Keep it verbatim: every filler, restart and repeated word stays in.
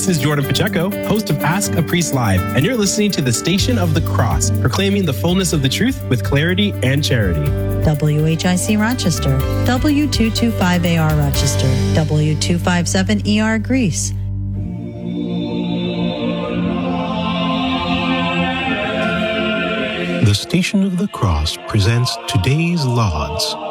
This is Jordan Pacheco, host of Ask a Priest Live, and you're listening to the Station of the Cross, proclaiming the fullness of the truth with clarity and charity. W H I C Rochester, W two twenty-five A R Rochester, W two fifty-seven E R Greece. The Station of the Cross presents today's Lauds.